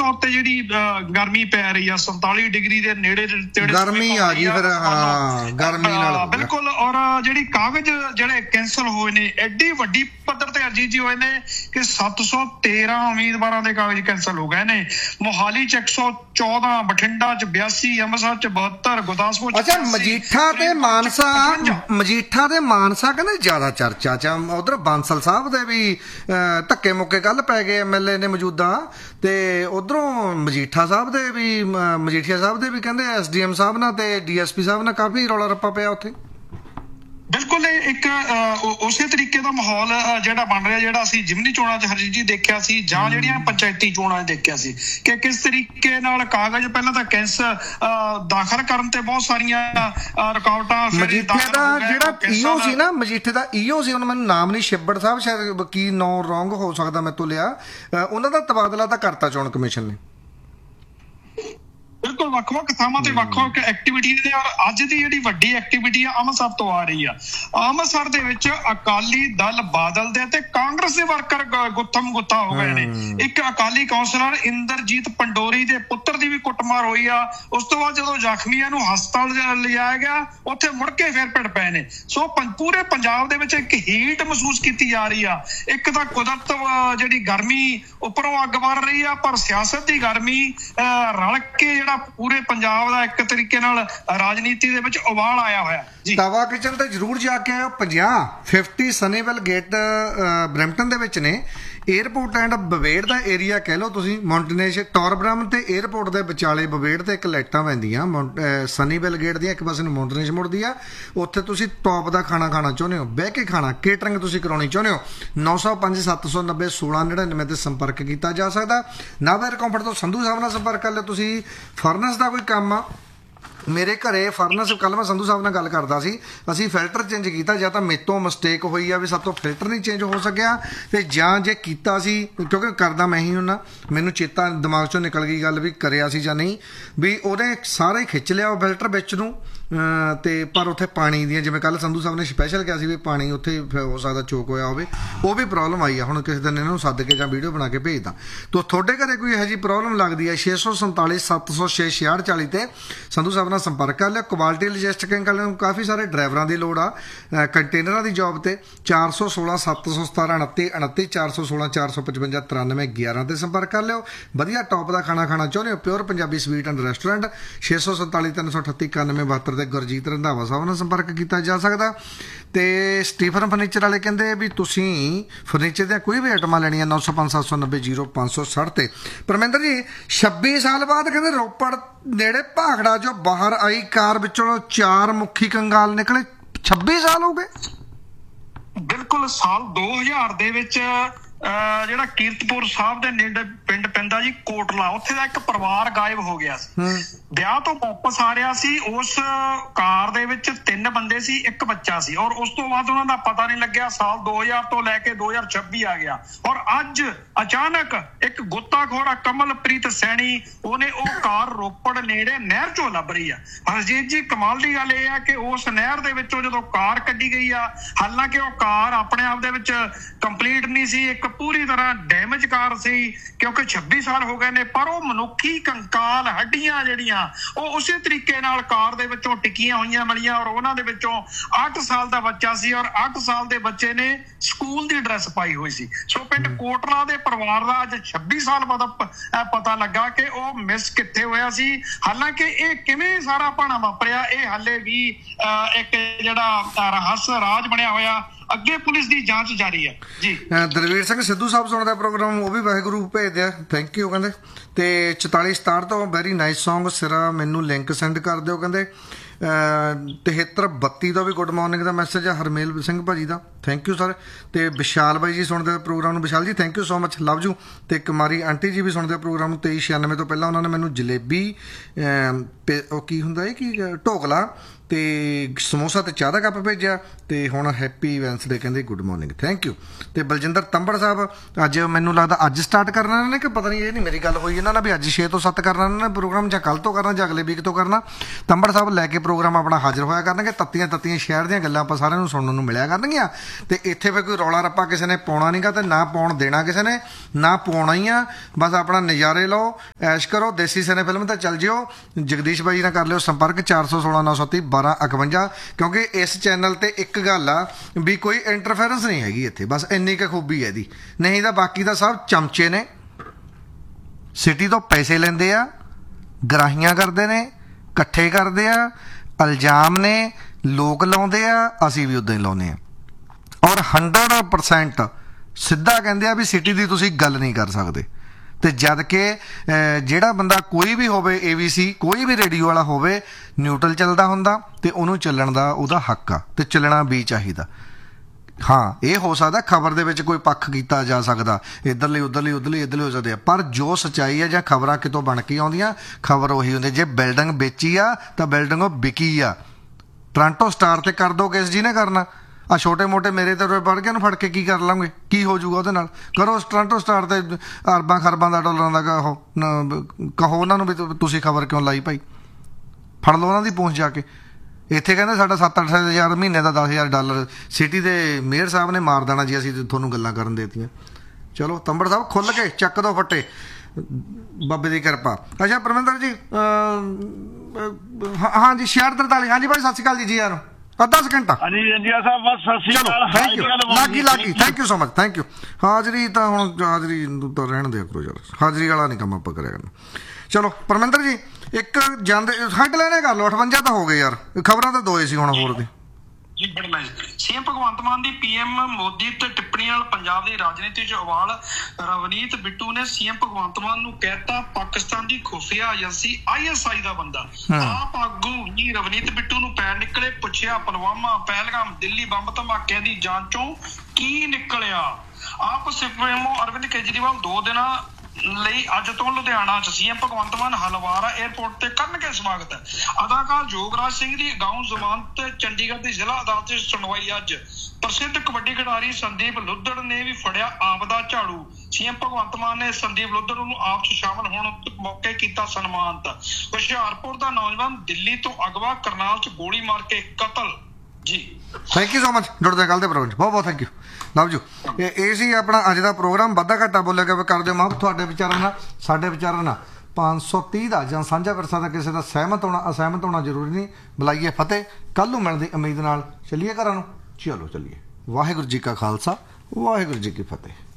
ਤੌਰ ਤੇ ਜਿਹੜੀ ਗਰਮੀ ਪੈ ਰਹੀ ਆ 47 ਡਿਗਰੀ ਦੇ ਨੇੜੇ ਗਰਮੀ ਆ ਗਈ ਫਿਰ। ਹਾਂ, ਗਰਮੀ ਨਾਲ ਬਿਲਕੁਲ। ਔਰ ਜਿਹੜੀ ਕਾਗਜ਼ ਜਿਹੜੇ ਕੈਂਸਲ ਹੋਏ ਨੇ ਐਡੀ ਵੱਡੀ ਪੱਧਰ ਤੇ ਅਰਜੀਤ ਜੀ ਹੋਏ ਨੇ ਕਿ 713 ਉਮੀਦਵਾਰਾਂ ਦੇ ਕਾਗਜ਼ ਕੈਂਸਲ ਹੋ ਗਏ ਨੇ। ਮੋਹਾਲੀ ਚ 114, ਬਠਿੰਡਾ ਚ 82, ਅੰਮ੍ਰਿਤਸਰ ਚ 72, ਗੁਰਦਾਸਪੁਰ। ਅੱਛਾ, ਮਜੀਠਾ ਤੇ ਮਾਨਸਾ ਕਹਿੰਦੇ ਜ਼ਿਆਦਾ ਚਰਚਾ ਚ। ਉਧਰ ਬਾਂਸਲ ਸਾਹਿਬ ਦੇ ਵੀ ਧੱਕੇ ਮੁੱਕੇ ਕੱਲ ਪੈ ਗਏ MLA ਨੇ ਮੌਜੂਦਾ, ਤੇ ਉਧਰੋਂ ਮਜੀਠੀਆ ਸਾਹਿਬ ਦੇ ਵੀ ਕਹਿੰਦੇ SDM ਸਾਹਿਬ ਨਾਲ ਤੇ DSP ਸਾਹਿਬ ਨਾਲ ਕਾਫੀ ਰੌਲਾ ਰੱਪਾ ਪਿਆ ਉੱਥੇ। ਬਿਲਕੁਲ ਇੱਕ ਉਸੇ ਤਰੀਕੇ ਦਾ ਮਾਹੌਲ ਜਿਹੜਾ ਬਣ ਰਿਹਾ, ਜਿਹੜਾ ਅਸੀਂ ਜ਼ਿਮਨੀ ਚੋਣਾਂ 'ਚ ਹਰਜੀਤ ਜੀ ਦੇਖਿਆ ਸੀ, ਜਾਂ ਜਿਹੜੀਆਂ ਪੰਚਾਇਤੀ ਚੋਣਾਂ 'ਚ ਦੇਖਿਆ ਸੀ ਕਿ ਕਿਸ ਤਰੀਕੇ ਨਾਲ ਕਾਗਜ਼ ਪਹਿਲਾਂ ਤਾਂ ਦਾਖਲ ਕਰਨ ਤੇ ਬਹੁਤ ਸਾਰੀਆਂ ਰੁਕਾਵਟਾਂ। ਮਜੀਠੇ ਦਾ ਜਿਹੜਾ EO ਸੀ ਨਾ, ਮਜੀਠੇ ਦਾ EO ਸੀ, ਉਹਨੂੰ ਮੈਨੂੰ ਨਾਮ ਨਹੀਂ, ਛਿੱਬੜ ਸਾਹਿਬ ਸ਼ਾਇਦ, ਕੀ ਨਾਂ ਰੋਂਗ ਹੋ ਸਕਦਾ ਮੇਰੇ ਤੋਂ ਲਿਆ, ਉਹਨਾਂ ਦਾ ਤਬਾਦਲਾ ਤਾਂ ਕਰਤਾ ਚੋਣ ਕਮਿਸ਼ਨ ਨੇ। ਬਿਲਕੁਲ ਵੱਖ-ਵੱਖ ਥਾਵਾਂ ਤੇ ਵੱਖ-ਵੱਖ ਐਕਟੀਵਿਟੀ ਨੇ। ਔਰ ਅੱਜ ਦੀ ਜਿਹੜੀ ਵੱਡੀ ਐਕਟੀਵਿਟੀ ਆ ਅੰਮ੍ਰਿਤਸਰ ਤੋਂ ਆ ਰਹੀ ਆ। ਅੰਮ੍ਰਿਤਸਰ ਦੇ ਵਿੱਚ ਅਕਾਲੀ ਦਲ ਬਾਦਲ ਦੇ ਤੇ ਕਾਂਗਰਸ ਦੇ ਵਰਕਰ ਗੁੱਥਮ ਗੁੱਥਾ ਹੋ ਗਏ ਨੇ। ਇੱਕ ਅਕਾਲੀ ਕੌਂਸਲਰ ਇੰਦਰਜੀਤ ਪੰਡੋਰੀ ਦੇ ਪੁੱਤਰ ਦੀ ਵੀ ਕੁੱਟਮਾਰ ਹੋਈ ਆ। ਉਸ ਤੋਂ ਬਾਅਦ ਜਦੋਂ ਜ਼ਖਮੀਆਂ ਨੂੰ ਹਸਪਤਾਲ ਲਿਜਾਇਆ ਗਿਆ, ਉੱਥੇ ਮੁੜ ਕੇ ਫਿਰ ਭਿੜ ਪਏ ਨੇ। ਸੋ ਪੂਰੇ ਪੰਜਾਬ ਦੇ ਵਿੱਚ ਇੱਕ ਹੀਟ ਮਹਿਸੂਸ ਕੀਤੀ ਜਾ ਰਹੀ ਆ। ਇੱਕ ਤਾਂ ਕੁਦਰਤ ਜਿਹੜੀ ਗਰਮੀ ਉੱਪਰੋਂ ਅੱਗ ਵਰ ਰਹੀ ਆ, ਪਰ ਸਿਆਸਤ ਦੀ ਗਰਮੀ ਰਲ ਕੇ ਜਿਹੜਾ ਪੂਰੇ ਪੰਜਾਬ ਦਾ ਇੱਕ ਤਰੀਕੇ ਨਾਲ ਰਾਜਨੀਤੀ ਦੇ ਵਿੱਚ ਉਬਾਲ ਆਇਆ ਹੋਇਆ ਜੀ। ਤਵਾ ਕਿਚਨ ਤੇ ਜ਼ਰੂਰ ਜਾ ਕੇ ਆਇਓ। 50 ਸਨੀਵੈਲ ਗੇਟ ਬਰੈਂਪਟਨ ਦੇ ਵਿੱਚ ਨੇ। ਏਅਰਪੋਰਟ ਐਂਡ ਬਵੇੜ ਦਾ ਏਰੀਆ ਕਹਿ ਲਓ ਤੁਸੀਂ। ਮੌਂਟਨੇਸ਼ ਟੌਰਬਰਮ ਤੇ ਏਅਰਪੋਰਟ ਦੇ ਵਿਚਾਲੇ ਬਵੇੜ ਤੇ ਇੱਕ ਲਾਈਟਾਂ ਪੈਂਦੀਆਂ ਸਨੀਵੈਲ ਗੇਟ ਦੀਆਂ, ਇੱਕ ਪਾਸੇ ਨੂੰ ਮੌਂਟਨੇਸ਼ ਮੁੜਦੀ ਆ। ਉੱਥੇ ਤੁਸੀਂ ਟੌਪ ਦਾ ਖਾਣਾ ਚਾਹੁੰਦੇ ਹੋ, ਬਹਿ ਕੇ ਖਾਣਾ, ਕੇਟਰਿੰਗ ਤੁਸੀਂ ਕਰਾਉਣੀ ਚਾਹੁੰਦੇ ਹੋ, 905 790 1699 ਤੇ ਸੰਪਰਕ ਕੀਤਾ ਜਾ ਸਕਦਾ। ਨਾਵੇਰ ਕੰਫਰਟ ਤੋਂ ਸੰਧੂ ਸਾਹਿਬ ਨਾਲ ਸੰਪਰਕ ਕਰ ਲਿਓ ਤੁਸੀਂ। ਫਰਨਸ ਦਾ ਕੋਈ ਕੰਮ ਆ ਮੇਰੇ ਘਰੇ, ਫਰਨਸ ਕੱਲ ਮੈਂ ਸੰਧੂ ਸਾਹਿਬ ਨਾਲ ਗੱਲ ਕਰਦਾ ਸੀ, ਅਸੀਂ ਫਿਲਟਰ ਚੇਂਜ ਕੀਤਾ। ਜਾਂ ਤਾਂ ਮੇਰੇ ਤੋਂ ਮਿਸਟੇਕ ਹੋਈ ਆ ਵੀ ਸਾਡੇ ਤੋਂ ਫਿਲਟਰ ਨਹੀਂ ਚੇਂਜ ਹੋ ਸਕਿਆ, ਤੇ ਜਾਂ ਜੇ ਕੀਤਾ ਸੀ, ਕਿਉਂਕਿ ਕਰਦਾ ਮੈਂ ਹੀ ਹੁੰਦਾ, ਮੈਨੂੰ ਚੇਤਾ ਦਿਮਾਗ ਚੋਂ ਨਿਕਲ ਗਈ ਗੱਲ ਵੀ ਕਰਿਆ ਸੀ ਜਾਂ ਨਹੀਂ, ਵੀ ਉਹਨੇ ਸਾਰਾ ਹੀ ਖਿੱਚ ਲਿਆ ਉਹ ਫਿਲਟਰ ਵਿੱਚ ਨੂੰ। ਤੇ ਪਰ ਉੱਥੇ ਪਾਣੀ ਦੀਆਂ, ਜਿਵੇਂ ਕੱਲ ਸੰਧੂ ਸਾਹਿਬ ਨੇ ਸਪੈਸ਼ਲ ਕਿਹਾ ਸੀ ਵੀ ਪਾਣੀ ਉੱਥੇ ਹੋ ਸਕਦਾ ਚੋਕ ਹੋਇਆ ਹੋਵੇ, ਉਹ ਵੀ ਪ੍ਰੋਬਲਮ ਆਈ ਆ। ਹੁਣ ਕਿਸੇ ਦਿਨ ਇਹਨਾਂ ਨੂੰ ਸੱਦ ਕੇ ਜਾਂ ਵੀਡੀਓ ਬਣਾ ਕੇ ਭੇਜਦਾ। ਤੋ ਤੁਹਾਡੇ ਘਰੇ ਕੋਈ ਇਹੋ ਜਿਹੀ ਪ੍ਰੋਬਲਮ ਲੱਗਦੀ ਹੈ, 647 706 6640 ਤੇ ਸੰਧੂ ਸਾਹਿਬ ਨਾਲ ਸੰਪਰਕ ਕਰ ਲਿਓ। ਕੁਆਲਿਟੀ ਲੌਜਿਸਟਿਕਿੰਗ ਵਾਲਿਆਂ ਨੂੰ ਕਾਫੀ ਸਾਰੇ ਡਰਾਈਵਰਾਂ ਦੀ ਲੋੜ ਆ ਕੰਟੇਨਰਾਂ ਦੀ ਜੋਬ ਤੇ। 416 717 29 29 416 455 93 11 ਤੇ ਸੰਪਰਕ ਕਰ ਲਿਓ। ਵਧੀਆ ਟੌਪ ਦਾ ਖਾਣਾ ਚਾਹੁੰਦੇ ਹੋ, pure Punjabi sweet and restaurant. 647 338 91 72 ਤੇ ਗੁਰਜੀਤ ਰੰਧਾਵਾ ਸਾਹਿਬ ਨਾਲ ਸੰਪਰਕ ਕੀਤਾ ਜਾ ਸਕਦਾ। ਤੇ ਸਟੀਫਨ ਫਰਨੀਚਰ ਵਾਲੇ ਕਹਿੰਦੇ ਵੀ ਤੁਸੀਂ ਫਰਨੀਚਰ ਦੀਆਂ ਕੋਈ ਵੀ ਆਈਟਮਾਂ ਲੈਣੀਆਂ 905 790 0560 ਤੇ। ਪਰਮਿੰਦਰ ਜੀ 26 ਸਾਲ ਬਾਅਦ ਕਹਿੰਦੇ ਰੋਪੜ ਨੇੜੇ ਭਾਖੜਾ ਜੋ ਬਾਹਰ ਆਈ ਕਾਰ ਵਿੱਚੋਂ 4 ਮੁੱਖੀ ਕੰਗਾਲ ਨਿਕਲੇ। 26 ਸਾਲ ਹੋ ਗਏ। ਬਿਲਕੁਲ। ਸਾਲ 2000 ਦੇ ਵਿੱਚ ਜਿਹੜਾ ਕੀਰਤਪੁਰ ਸਾਹਿਬ ਦੇ ਨੇੜੇ ਪਿੰਡ ਪੈਂਦਾ ਜੀ ਕੋਟਲਾ, ਉੱਥੇ ਦਾ ਇੱਕ ਪਰਿਵਾਰ ਗਾਇਬ ਹੋ ਗਿਆ ਸੀ। ਵਿਆਹ ਤੋਂ ਵਾਪਸ ਆ ਰਿਹਾ ਸੀ, ਉਸ ਕਾਰ ਦੇ ਵਿੱਚ 3 ਬੰਦੇ ਸੀ, 1 ਬੱਚਾ ਸੀ। ਔਰ ਉਸ ਤੋਂ ਬਾਅਦ ਉਹਨਾਂ ਦਾ ਪਤਾ ਨਹੀਂ ਲੱਗਿਆ। ਸਾਲ 2000 ਤੋਂ ਲੈ ਕੇ 2026 ਆ ਗਿਆ, ਔਰ ਅੱਜ ਅਚਾਨਕ ਇੱਕ ਗੋਤਾਖੋਰ ਕਮਲਪ੍ਰੀਤ ਸੈਣੀ, ਉਹਨੇ ਉਹ ਕਾਰ ਰੋਪੜ ਨੇੜੇ ਨਹਿਰ ਚੋਂ ਲੱਭ ਰਹੀ ਆ। ਹਰਜੀਤ ਜੀ ਕਮਾਲ ਦੀ ਗੱਲ ਇਹ ਆ ਕਿ ਉਸ ਨਹਿਰ ਦੇ ਵਿੱਚੋਂ ਜਦੋਂ ਕਾਰ ਕੱਢੀ ਗਈ ਆ, ਹਾਲਾਂਕਿ ਉਹ ਕਾਰ ਆਪਣੇ ਆਪ ਦੇ ਵਿੱਚ ਕੰਪਲੀਟ ਨਹੀਂ ਸੀ, ਇੱਕ ਪੂਰੀ ਤਰ੍ਹਾਂ ਡੈਮੇਜ ਕਾਰ ਸੀ, ਕਿਉਂਕਿ 26 ਸਾਲ ਹੋ ਗਏ ਨੇ। ਪਰ ਉਹ ਮਨੁੱਖੀ ਕੰਕਾਲ, ਹੱਡੀਆਂ ਜਿਹੜੀਆਂ, ਉਹ ਉਸੇ ਤਰੀਕੇ ਨਾਲ ਕਾਰ ਦੇ ਵਿੱਚੋਂ ਟਿੱਕੀਆਂ ਹੋਈਆਂ ਮਿਲੀਆਂ। ਔਰ ਉਹਨਾਂ ਦੇ ਵਿੱਚੋਂ 8 ਸਾਲ ਦਾ ਬੱਚਾ ਸੀ, ਔਰ 8 ਸਾਲ ਦੇ ਬੱਚੇ ਨੇ ਸਕੂਲ ਦੀ ਡਰੈਸ ਪਾਈ ਹੋਈ ਸੀ। ਸੋ ਪਿੰਡ ਕੋਟਲਾ ਦੇ ਪਰਿਵਾਰ ਦਾ ਅੱਜ 26 ਸਾਲ ਬਾਅਦ ਪਤਾ ਲੱਗਾ ਕਿ ਉਹ ਮਿਸ ਕਿੱਥੇ ਹੋਇਆ ਸੀ। ਹਾਲਾਂਕਿ ਇਹ ਕਿਵੇਂ ਸਾਰਾ ਭਾਣਾ ਵਾਪਰਿਆ, ਇਹ ਹਾਲੇ ਵੀ ਇੱਕ ਜਿਹੜਾ ਰਹੱਸ ਰਾਜ ਬਣਿਆ ਹੋਇਆ। ਅੱਗੇ ਪੁਲਿਸ ਦੀ ਜਾਂਚ ਜਾਰੀ ਹੈ ਜੀ। ਦਲਵੀਰ ਸਿੰਘ ਸਿੱਧੂ ਸਾਹਿਬ ਸੁਣਦਾ ਪ੍ਰੋਗਰਾਮ, ਉਹ ਵੀ ਵਾਹਿਗੁਰੂ ਭੇਜਦੇ ਆ, ਥੈਂਕ ਯੂ ਕਹਿੰਦੇ। ਤੇ 44 67 ਤੋਂ ਵੈਰੀ ਨਾਈਸ ਸੌਂਗ ਸਿਰਾ, ਮੈਨੂੰ ਲਿੰਕ ਸੈਂਡ ਕਰ ਦਿਓ ਕਹਿੰਦੇ। 7332 ਦਾ ਵੀ ਗੁੱਡ ਮਾਰਨਿੰਗ ਦਾ ਮੈਸੇਜ ਆ ਹਰਮੇਲ ਸਿੰਘ ਭਾਜੀ ਦਾ, ਥੈਂਕ ਯੂ ਸਰ। ਤੇ ਵਿਸ਼ਾਲ ਬਾਈ ਜੀ ਸੁਣਦੇ ਪ੍ਰੋਗਰਾਮ ਨੂੰ, ਵਿਸ਼ਾਲ ਜੀ thank you so much, love you. ਤੇ ਕੁਮਾਰੀ ਆਂਟੀ ਜੀ ਵੀ ਸੁਣਦੇ ਪ੍ਰੋਗਰਾਮ ਨੂੰ। 2396 ਤੋਂ ਪਹਿਲਾਂ ਉਹਨਾਂ ਨੇ ਮੈਨੂੰ ਜਲੇਬੀ ਉਹ ਕੀ ਹੁੰਦਾ ਇਹ ਕੀ ਢੋਕਲਾ ਤੇ ਸਮੋਸਾ ਤੇ ਚਾਹ ਦਾ ਕੱਪ ਭੇਜਿਆ ਤੇ ਹੁਣ ਹੈਪੀ ਵੈਂਸਡੇ ਕਹਿੰਦੇ ਗੁੱਡ ਮਾਰਨਿੰਗ ਥੈਂਕ ਯੂ। ਤੇ ਬਲਜਿੰਦਰ ਤੰਬੜ ਸਾਹਿਬ ਅੱਜ ਮੈਨੂੰ ਲੱਗਦਾ ਅੱਜ ਸਟਾਰਟ ਕਰਨਾ ਇਹਨਾਂ ਨੇ ਕਿ ਪਤਾ ਨਹੀਂ, ਇਹ ਨਹੀਂ ਮੇਰੀ ਗੱਲ ਹੋਈ ਇਹਨਾਂ ਨਾਲ ਵੀ ਅੱਜ 6 ਤੋਂ 7 ਕਰਨਾ ਇਹਨਾਂ ਨੇ ਪ੍ਰੋਗਰਾਮ, ਜਾਂ ਕੱਲ੍ਹ ਤੋਂ ਕਰਨਾ ਜਾਂ ਅਗਲੇ ਵੀਕ ਤੋਂ ਕਰਨਾ। ਤੰਬੜ ਸਾਹਿਬ ਲੈ ਕੇ ਪ੍ਰੋਗਰਾਮ ਆਪਣਾ ਹਾਜ਼ਰ ਹੋਇਆ ਕਰਨਗੇ, ਤੱਤੀਆਂ ਤੱਤੀਆਂ ਸ਼ਹਿਰ ਦੀਆਂ ਗੱਲਾਂ ਆਪਾਂ ਸਾਰਿਆਂ ਨੂੰ ਸੁਣਨ ਨੂੰ ਮਿਲਿਆ ਕਰਨਗੀਆਂ। ਤੇ ਇੱਥੇ ਫਿਰ ਕੋਈ ਰੌਲਾ ਰੱਪਾ ਕਿਸੇ ਨੇ ਪਾਉਣਾ ਨਹੀਂਗਾ ਤੇ ਨਾ ਪਾਉਣ ਦੇਣਾ ਕਿਸੇ ਨੇ, ਨਾ ਪਾਉਣਾ ਹੀ ਆ। ਬਸ ਆਪਣਾ ਨਜ਼ਾਰੇ ਲਓ, ਐਸ਼ ਕਰੋ। ਦੇਸੀ ਸਿਨੇ ਫਿਲਮ ਤੇ ਚੱਲ ਜਿਓ। ਜਗਦੀਸ਼ ਬਾਈ ਨਾਲ ਕਰ ਲਿਓ ਸੰਪਰਕ 416 930 1251, ਕਿਉਂਕਿ ਇਸ ਚੈਨਲ ਤੇ ਇੱਕ ਗੱਲ ਆ ਵੀ ਕੋਈ ਇੰਟਰਫੇਰੈਂਸ ਨਹੀਂ ਹੈਗੀ ਇੱਥੇ, ਬਸ ਇੰਨੀ ਕੁ ਖੂਬੀ ਹੈ ਇਹਦੀ। ਨਹੀਂ ਤਾਂ ਬਾਕੀ ਦਾ ਸਭ ਚਮਚੇ ਨੇ, ਸਿਟੀ ਤੋਂ ਪੈਸੇ ਲੈਂਦੇ ਆ, ਗਰਾਹੀਆਂ ਕਰਦੇ ਨੇ, ਇਕੱਠੇ ਕਰਦੇ ਆ, ਇਲਜ਼ਾਮ ਨੇ, ਲੋਕ ਲਾਉਂਦੇ ਆ, ਅਸੀਂ ਵੀ ਉੱਦਾਂ ਹੀ ਲਾਉਂਦੇ ਆ। ਔਰ 100% ਸਿੱਧਾ ਕਹਿੰਦੇ ਆ ਵੀ ਸਿਟੀ ਦੀ ਤੁਸੀਂ ਗੱਲ ਨਹੀਂ ਕਰ ਸਕਦੇ। ਤੇ ਜਦ ਕਿ ਜਿਹੜਾ ਬੰਦਾ ਕੋਈ ਵੀ ਹੋਵੇ, ABC ਕੋਈ ਵੀ ਰੇਡੀਓ ਵਾਲਾ ਹੋਵੇ, ਨਿਊਟਰਲ ਚੱਲਦਾ ਹੁੰਦਾ ਤੇ ਉਹਨੂੰ ਚੱਲਣ ਦਾ ਉਹਦਾ ਹੱਕ ਆ ਤੇ ਚੱਲਣਾ ਵੀ ਚਾਹੀਦਾ। ਹਾਂ, ਇਹ ਹੋ ਸਕਦਾ ਖਬਰ ਦੇ ਵਿੱਚ ਕੋਈ ਪੱਖ ਕੀਤਾ ਜਾ ਸਕਦਾ, ਇੱਧਰਲੀ ਉੱਧਰਲੀ ਹੋ ਸਕਦੇ ਆ, ਪਰ ਜੋ ਸੱਚਾਈ ਹੈ ਜਾਂ ਖਬਰਾਂ ਕਿਤੋਂ ਬਣ ਕੇ ਆਉਂਦੀਆਂ, ਖਬਰ ਉਹੀ ਹੁੰਦੀ। ਜੇ ਬਿਲਡਿੰਗ ਵੇਚੀ ਆ ਤਾਂ ਬਿਲਡਿੰਗ ਉਹ ਵਿਕੀ ਆ। ਟੋਰਾਂਟੋ ਸਟਾਰ ਤੇ ਕਰ ਦੋ ਕੇਸ ਜਿਹਨੇ ਕਰਨਾ, ਆ ਛੋਟੇ ਮੋਟੇ ਮੇਰੇ ਤੇ ਵਰਗਿਆਂ ਨੂੰ ਫੜ ਕੇ ਕੀ ਕਰ ਲਾਂਗੇ, ਕੀ ਹੋ ਜਾਊਗਾ ਉਹਦੇ ਨਾਲ? ਕਰੋ ਟੋਰਾਂਟੋ ਸਟਾਰ ਤੇ ਅਰਬਾਂ ਖਰਬਾਂ ਦਾ ਡਾਲਰਾਂ ਦਾ ਕਹੋ ਉਹਨਾਂ ਨੂੰ ਵੀ ਤੁਸੀਂ ਖਬਰ ਕਿਉਂ ਲਾਈ ਭਾਈ, ਫੜ ਲਓ ਉਹਨਾਂ ਦੀ ਪਹੁੰਚ ਜਾ ਕੇ। ਇੱਥੇ ਕਹਿੰਦੇ ਸਾਡਾ 7-8 ਹਜ਼ਾਰ ਮਹੀਨੇ ਦਾ $10,000 ਸਿਟੀ ਦੇ ਮੇਅਰ ਸਾਹਿਬ ਨੇ ਮਾਰ ਦੇਣਾ ਜੀ ਅਸੀਂ ਤੁਹਾਨੂੰ ਗੱਲਾਂ ਕਰਨ ਦੇਤੀਆਂ। ਚਲੋ ਤੰਬੜ ਸਾਹਿਬ ਖੁੱਲ੍ਹ ਕੇ ਚੱਕ ਦੋ ਫੱਟੇ, ਬਾਬੇ ਦੀ ਕਿਰਪਾ। ਅੱਛਾ ਪਰਮਿੰਦਰ ਜੀ, ਹਾਂ ਜੀ 6643, ਹਾਂਜੀ ਭਾਈ ਸਤਿ ਸ਼੍ਰੀ ਅਕਾਲ ਜੀ ਯਾਰ, ਅੱਧਾ ਸਕਿੰਟ ਆ। ਲਾਗੀ thank you so much, thank you. ਹਾਜ਼ਰੀ ਤਾਂ ਹੁਣ ਹਾਜ਼ਰੀ ਤਾਂ ਰਹਿਣ ਦਿਆ ਕਰੋ ਯਾਰ, ਹਾਜ਼ਰੀ ਵਾਲਾ ਨਹੀਂ ਕੰਮ ਆਪਾਂ ਕਰਿਆ ਕਰਨਾ। ਚਲੋ ਪਰਮਿੰਦਰ ਜੀ, ਇੱਕ ਜਾਂਦੇ ਹੈਡ ਲੈਣੇ ਕਰ ਲਓ, 58 ਤਾਂ ਹੋ ਗਏ ਯਾਰ, ਖਬਰਾਂ ਤਾਂ ਦੋ ਹੀ ਸੀ ਹੁਣ ਹੋਰ ਦੀ। ਸੀਐਮ ਭਗਵੰਤ ਮਾਨ ਦੀ PM ਮੋਦੀ ਤੇ ਟਿੱਪਣੀ ਨਾਲ ਪੰਜਾਬ ਦੀ ਰਾਜਨੀਤੀ 'ਚ ਉਬਾਲ। ਰਵਨੀਤ ਬਿੱਟੂ ਨੇ ਸੀਐਮ ਭਗਵੰਤ ਮਾਨ ਨੂੰ ਕਹਿਤਾ ਪਾਕਿਸਤਾਨ ਦੀ ਖੁਫੀਆ ਏਜੰਸੀ ISI ਦਾ ਬੰਦਾ। ਆਪ ਆਗੂ ਹੀ ਰਵਨੀਤ ਬਿੱਟੂ ਨੂੰ ਪੈਰ ਨਿਕਲੇ, ਪੁੱਛਿਆ ਪੁਲਵਾਮਾ, ਪਹਿਲਗਾਮ, ਦਿੱਲੀ ਬੰਬ ਧਮਾਕਿਆਂ ਦੀ ਜਾਂਚ ਚੋਂ ਕੀ ਨਿਕਲਿਆ। ਆਪ ਸੀਐਮ ਅਰਵਿੰਦ ਕੇਜਰੀਵਾਲ 2 ਦਿਨਾਂ ਲਈ ਅੱਜ ਤੋਂ ਲੁਧਿਆਣਾ 'ਚ ਸੀਐਮ ਭਗਵੰਤ ਮਾਨ ਹਲਵਾਰਾ 에ਅਰਪੋਰਟ ਤੇ ਕਰਨਗੇ ਸਵਾਗਤ। ਅਦਾਕਾਰ ਜੋਗਰਾਜ ਸਿੰਘ ਦੀ ਅਗਾਊਂ ਜ਼ਮਾਨਤ ਚੰਡੀਗੜ੍ਹ ਦੀ ਜ਼ਿਲ੍ਹਾ ਅਦਾਲਤ 'ਚ ਸੁਣਵਾਈ ਅੱਜ। ਪ੍ਰਸਿੱਧ ਕਬੱਡੀ ਖਿਡਾਰੀ ਸੰਦੀਪ ਲੁੱਧੜ ਨੇ ਵੀ ਫੜਿਆ ਆਪ ਦਾ ਝਾੜੂ। ਸੀਐਮ ਭਗਵੰਤ ਮਾਨ ਨੇ ਸੰਦੀਪ ਲੁੱਧੜ ਨੂੰ ਆਪ 'ਚ ਸ਼ਾਮਲ ਹੋਣ ਮੌਕੇ ਕੀਤਾ ਸਨਮਾਨਿਤ। ਹੁਸ਼ਿਆਰਪੁਰ ਦਾ ਨੌਜਵਾਨ ਦਿੱਲੀ ਤੋਂ ਅਗਵਾ, ਕਰਨਾਲ 'ਚ ਗੋਲੀ ਮਾਰ ਕੇ ਕਤਲ। ਜੀ ਥੈਂਕ ਯੂ ਸੋ ਮਚ, ਜੁੜਦੇ ਕੱਲ੍ਹ ਦੇ ਪ੍ਰੋਗਰਾਮ 'ਚ, ਬਹੁਤ ਬਹੁਤ ਥੈਂਕ ਯੂ, ਲਵ ਯੂ। ਇਹ ਸੀ ਆਪਣਾ ਅੱਜ ਦਾ ਪ੍ਰੋਗਰਾਮ। ਵਾਧਾ ਘਾਟਾ ਬੋਲਿਆ ਗਿਆ ਕਰ ਦਿਓ ਮਾਫ, ਤੁਹਾਡੇ ਵਿਚਾਰਾਂ ਨਾਲ ਸਾਡੇ ਵਿਚਾਰਾਂ ਨਾਲ 530 ਦਾ ਜਾਂ ਸਾਂਝਾ ਵਿਰਸਾ ਦਾ ਕਿਸੇ ਦਾ ਸਹਿਮਤ ਹੋਣਾ ਅਸਹਿਮਤ ਹੋਣਾ ਜ਼ਰੂਰੀ ਨਹੀਂ। ਬੁਲਾਈਏ ਫਤਿਹ, ਕੱਲ੍ਹ ਨੂੰ ਮਿਲਣ ਦੀ ਉਮੀਦ ਨਾਲ ਚੱਲੀਏ ਘਰਾਂ ਨੂੰ। ਚਲੋ ਚੱਲੀਏ। ਵਾਹਿਗੁਰੂ ਜੀ ਕਾ ਖਾਲਸਾ, ਵਾਹਿਗੁਰੂ ਜੀ ਕੀ ਫਤਿਹ।